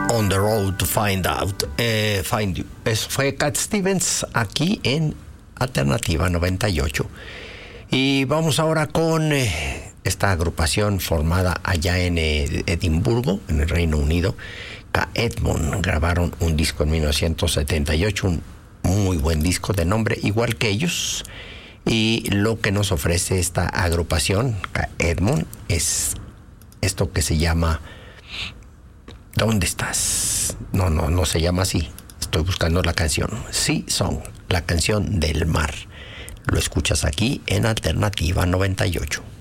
On the Road to Find You. Eso fue Cat Stevens aquí en Alternativa 98. Y vamos ahora con esta agrupación formada allá en Edimburgo, en el Reino Unido. Edmond grabaron un disco en 1978, un muy buen disco de nombre igual que ellos. Y lo que nos ofrece esta agrupación, Edmond, es esto que se llama ¿Dónde estás? No se llama así. Estoy buscando la canción. Sea Song, la canción del mar. Lo escuchas aquí en Alternativa 98.